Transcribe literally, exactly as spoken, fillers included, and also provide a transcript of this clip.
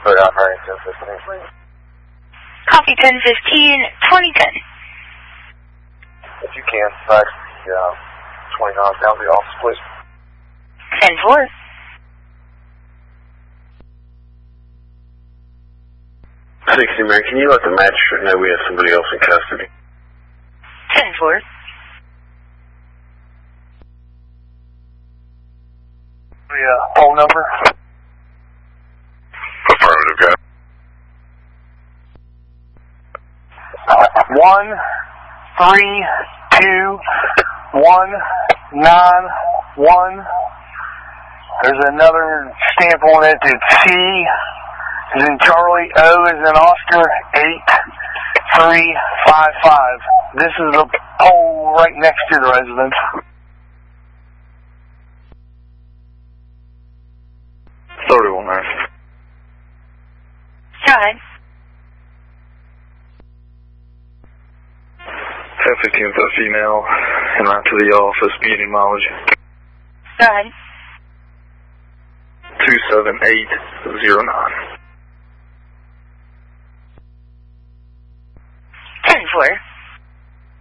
clear out right ten fifteen, please. Copy ten fifteen, twenty ten. If you can, fax the uh, twenty dollars down to the office, please. ten four. sixty, man, can you let the magistrate know we have somebody else in custody? ten four. The uh, phone number? Affirmative, guy. One, three, two, one, nine, one. There's another stamp on it that's C as in Charlie, O as in Oscar, eight, three, five, five. This is the pole right next to the residence. thirty-one, nine. Go ahead. ten fifteen with that female, and out to the office, meeting mileage. Go ahead. two seven eight zero nine.